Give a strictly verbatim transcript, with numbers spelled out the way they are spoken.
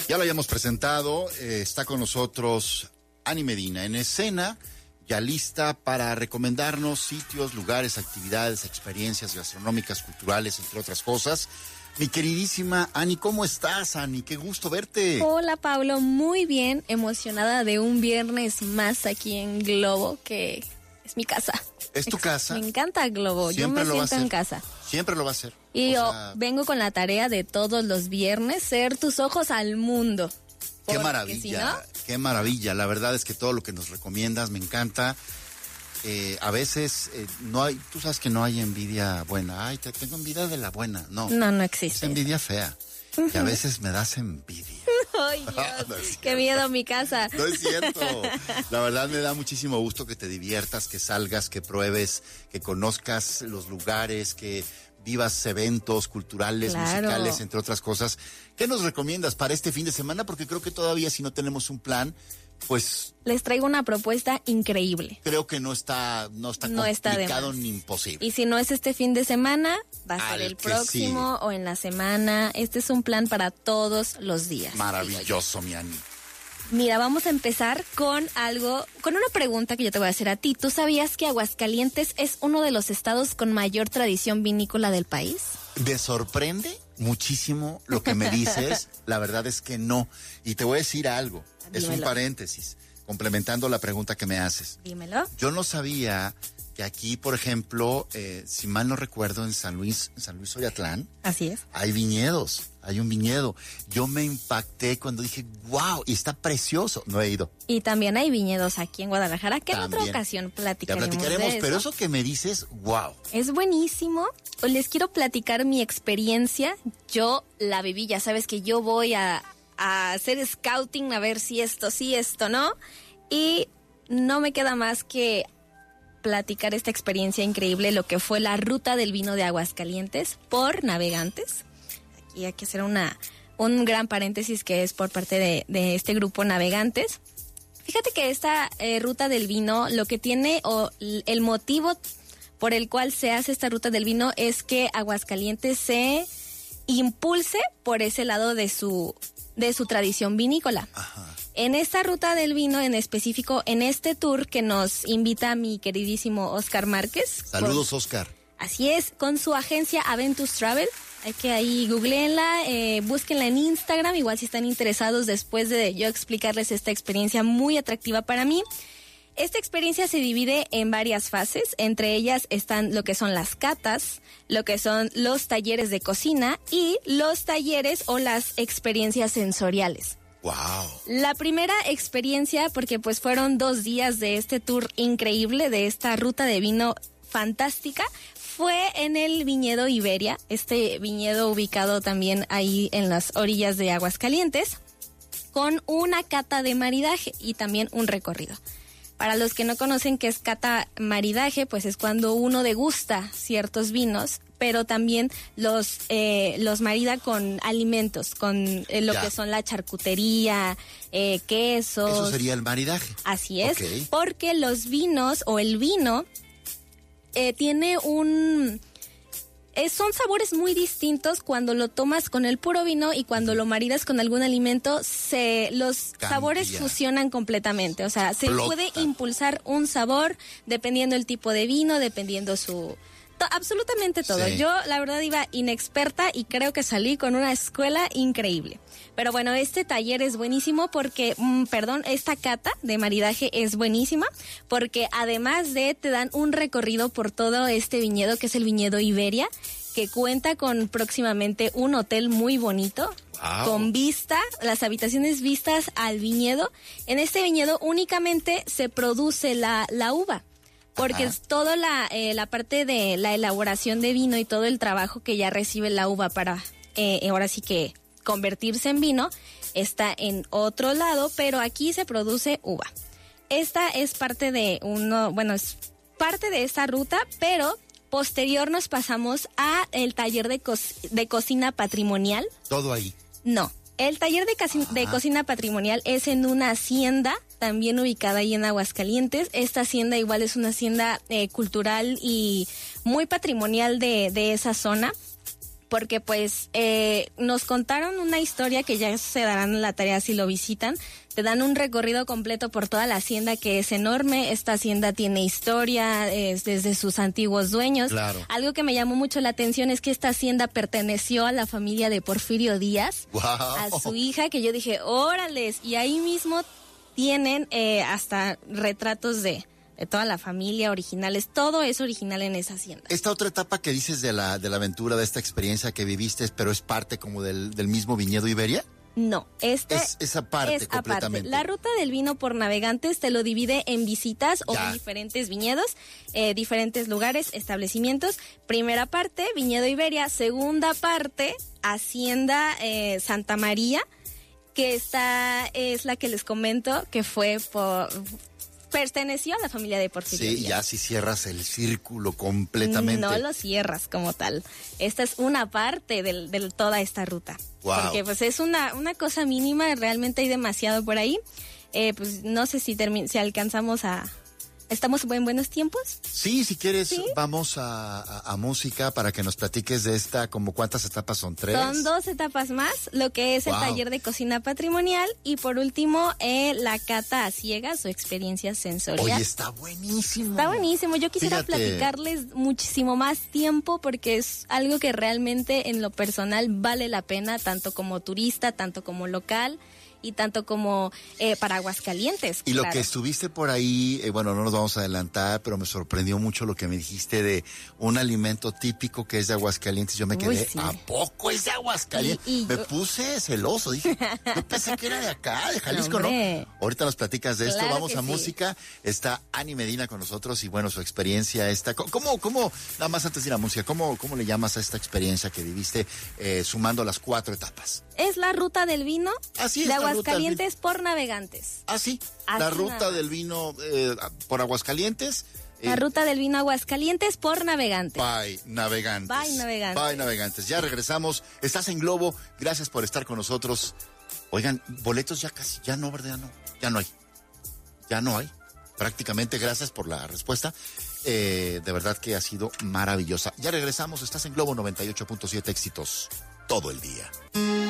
Ya lo habíamos presentado, eh, está con nosotros Ani Medina en escena, ya lista para recomendarnos sitios, lugares, actividades, experiencias gastronómicas, culturales, entre otras cosas. Mi queridísima Ani, ¿cómo estás, Ani? Qué gusto verte. Hola, Pablo, muy bien, emocionada de un viernes más aquí en Globo, que es mi casa. ¿Es tu casa? Me encanta Globo, Siempre yo me lo va a siento en hacer. casa. Siempre lo va a hacer. Y O yo sea, vengo con la tarea de todos los viernes ser tus ojos al mundo. Qué Porque maravilla, si no, qué maravilla. La verdad es que todo lo que nos recomiendas me encanta. Eh, a veces eh, no hay, tú sabes que no hay envidia buena. Ay, te tengo envidia de la buena. No, no, no es existe. envidia fea. Que a veces me das envidia. Ay, Dios, No es qué miedo mi casa. No es cierto. La verdad me da muchísimo gusto que te diviertas, que salgas, que pruebes, que conozcas los lugares, que vivas eventos culturales, Claro. musicales, entre otras cosas. ¿Qué nos recomiendas para este fin de semana? Porque creo que todavía si no tenemos un plan, pues Les traigo una propuesta increíble. creo que no está, no está No está de complicado más. ni imposible. Y si no es este fin de semana, va a Al ser el que próximo o en la semana. Este es un plan para todos los días. Maravilloso, mi Ani. Mira, vamos a empezar con algo, con una pregunta que yo te voy a hacer a ti. ¿Tú sabías que Aguascalientes es uno de los estados con mayor tradición vinícola del país? ¿Me sorprende muchísimo lo que me dices? La verdad es que no. Y te voy a decir algo. Es un Dímelo. paréntesis, complementando la pregunta que me haces. Dímelo. Yo no sabía que aquí, por ejemplo, eh, si mal no recuerdo, en San Luis, en San Luis Oyatlán, Así es. hay viñedos, hay un viñedo. Yo me impacté cuando dije, wow, y está precioso. No he ido. Y también hay viñedos aquí en Guadalajara, que en otra También. ocasión Ya platicaremos, platicaremos, de pero eso. eso que me dices, wow. Es buenísimo. Les quiero platicar mi experiencia. Yo la viví, ya sabes que yo voy a, a hacer scouting, a ver si esto, sí, esto, ¿no? Y no me queda más que platicar esta experiencia increíble, lo que fue la ruta del vino de Aguascalientes por Navegantes. Aquí hay que hacer una, un gran paréntesis que es por parte de, de este grupo Navegantes. Fíjate que esta eh, ruta del vino, lo que tiene o l- el motivo por el cual se hace esta ruta del vino es que Aguascalientes se impulse por ese lado de su, de su tradición vinícola. Ajá. En esta ruta del vino, en específico, en este tour que nos invita mi queridísimo Oscar Márquez. Saludos, Oscar. Con- así es, con su agencia Aventus Travel. Hay que ahí googleenla, eh, búsquenla en Instagram, igual si están interesados después de yo explicarles esta experiencia muy atractiva para mí. Esta experiencia se divide en varias fases, entre ellas están lo que son las catas, lo que son los talleres de cocina y los talleres o las experiencias sensoriales. Wow. La primera experiencia, porque pues fueron dos días de este tour increíble, de esta ruta de vino fantástica, fue en el viñedo Iberia, este viñedo ubicado también ahí en las orillas de Aguascalientes, con una cata de maridaje y también un recorrido. Para los que no conocen qué es cata maridaje, pues es cuando uno degusta ciertos vinos, pero también los eh, los marida con alimentos, con eh, lo Ya. que son la charcutería, eh, quesos. Eso sería el maridaje. Así es, Ok. porque los vinos o el vino eh, tiene un... eh, son sabores muy distintos cuando lo tomas con el puro vino y cuando lo maridas con algún alimento, se los Cambia. sabores fusionan completamente. O sea, se Explota. puede impulsar un sabor dependiendo el tipo de vino, dependiendo su... to- absolutamente todo. Sí. Yo, la verdad, iba inexperta y creo que salí con una escuela increíble. Pero bueno, este taller es buenísimo porque, mm, perdón, esta cata de maridaje es buenísima porque además de te dan un recorrido por todo este viñedo que es el viñedo Iberia, que cuenta con próximamente un hotel muy bonito, Wow. con vista, las habitaciones vistas al viñedo. En este viñedo únicamente se produce la, la uva. Porque Ajá. es toda la, eh, la parte de la elaboración de vino y todo el trabajo que ya recibe la uva para, eh, ahora sí que convertirse en vino, está en otro lado, pero aquí se produce uva. Esta es parte de uno, bueno, es parte de esta ruta, pero posterior nos pasamos a el taller de, co- de cocina patrimonial. Todo ahí. No, el taller de, casi- de Ajá. cocina patrimonial es en una hacienda, también ubicada ahí en Aguascalientes. Esta hacienda igual es una hacienda eh, cultural y muy patrimonial de, de esa zona. porque pues eh, nos contaron una historia que ya se darán en la tarea si lo visitan. Te dan un recorrido completo por toda la hacienda, que es enorme. Esta hacienda tiene historia, es desde sus antiguos dueños. Claro. Algo que me llamó mucho la atención es que esta hacienda perteneció a la familia de Porfirio Díaz, Wow. a su hija, que yo dije, órales, y ahí mismo tienen eh, hasta retratos de... de toda la familia, originales, todo es original en esa hacienda. Esta otra etapa que dices de la, de la aventura, de esta experiencia que viviste, pero es parte como del, del mismo viñedo Iberia. No, este es esa parte es completamente. Aparte. La ruta del vino por Navegantes te lo divide en visitas o Ya. en diferentes viñedos, eh, diferentes lugares, establecimientos. Primera parte, Viñedo Iberia. Segunda parte, Hacienda eh, Santa María, que esta es la que les comento que fue por... perteneció a la familia de Porfirio Sí, Díaz. ya si cierras el círculo completamente. No lo cierras como tal. Esta es una parte de del, toda esta ruta. Wow. Porque pues es una, una cosa mínima, realmente hay demasiado por ahí. Eh, pues no sé si, termi- si alcanzamos a... ¿Estamos en buenos tiempos? Sí, si quieres, ¿Sí? vamos a, a, a música para que nos platiques de esta, como cuántas etapas son, tres. Son dos etapas más, lo que es Wow. el taller de cocina patrimonial y por último eh, la cata a ciegas o experiencia sensorial. Oye, está buenísimo. Está buenísimo, yo quisiera Fíjate. platicarles muchísimo más tiempo porque es algo que realmente en lo personal vale la pena, tanto como turista, tanto como local y tanto como eh, para Aguascalientes. Y lo claro. que estuviste por ahí, eh, bueno, no nos vamos a adelantar, pero me sorprendió mucho lo que me dijiste de un alimento típico que es de Aguascalientes. Yo me Uy, quedé, sí. ¿a poco es de Aguascalientes? Y- y me yo- puse celoso, dije, yo pensé que era de acá, de Jalisco, ¿no? Hombre. Ahorita nos platicas de esto, Claro vamos que a sí. música. Está Ani Medina con nosotros y bueno, su experiencia está... ¿Cómo, cómo, nada más antes de ir a música, cómo, cómo le llamas a esta experiencia que viviste eh, sumando las cuatro etapas? Es la ruta del vino Así es, de la ruta del Aguascalientes por Navegantes. Ah, sí, Así la nada ruta más. del vino eh, por Aguascalientes. La eh, ruta del vino Aguascalientes por Navegantes. Bye, Navegantes. Bye, Navegantes. Bye, Navegantes. Ya regresamos. Estás en Globo. Gracias por estar con nosotros. Oigan, boletos ya casi, ya no, ¿verdad? Ya no, ya no hay. Ya no hay. Prácticamente, gracias por la respuesta. Eh, de verdad que ha sido maravillosa. Ya regresamos. Estás en Globo noventa y ocho punto siete, éxitos todo el día.